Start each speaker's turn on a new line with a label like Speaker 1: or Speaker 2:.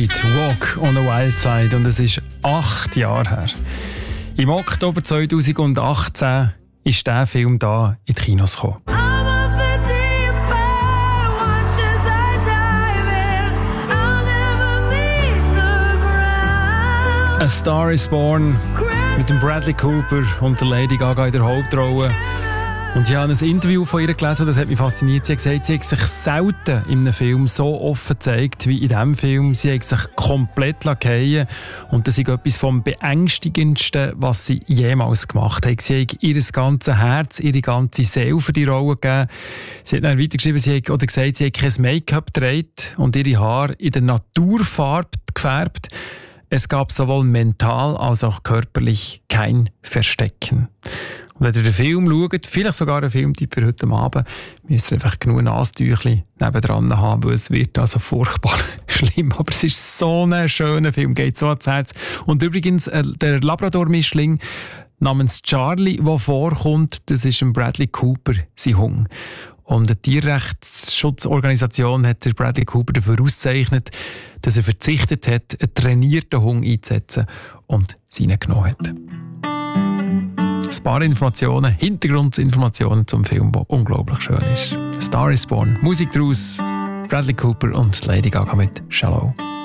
Speaker 1: Street, Walk on the Wild Side. Und es ist 8 Jahre her. Im Oktober 2018 ist dieser Film hier in die Kinos gekommen. A Star is Born mit dem Bradley Cooper und der Lady Gaga in der Hauptrolle. Und ich habe ein Interview von ihr gelesen, das hat mich fasziniert. Sie hat gesagt, sie hat sich selten in einem Film so offen gezeigt wie in diesem Film. Sie hat sich komplett fallen und das ist etwas vom Beängstigendsten, was sie jemals gemacht hat. Sie hat ihr ganzes Herz, ihre ganze Seele für die Rolle gegeben. Sie hat dann weitergeschrieben, sie hat kein Make-up getragen und ihre Haare in der Naturfarbe gefärbt. Es gab sowohl mental als auch körperlich kein Verstecken. Und wenn ihr den Film schaut, vielleicht sogar einen Filmtipp für heute Abend, müsst ihr einfach genug Nasentüchli nebendran haben, weil es wird also furchtbar schlimm. Aber es ist so ein schöner Film, geht so ans Herz. Und übrigens, der Labrador-Mischling namens Charlie, der vorkommt, das ist ein Bradley Cooper, sein Hund. Und eine Tierrechtsschutzorganisation hat der Bradley Cooper dafür ausgezeichnet, dass er verzichtet hat, einen trainierten Hund einzusetzen und seinen genommen hat. Ein paar Informationen, Hintergrundinformationen zum Film, der unglaublich schön ist. A Star is Born, Musik daraus, Bradley Cooper und Lady Gaga mit Shallow.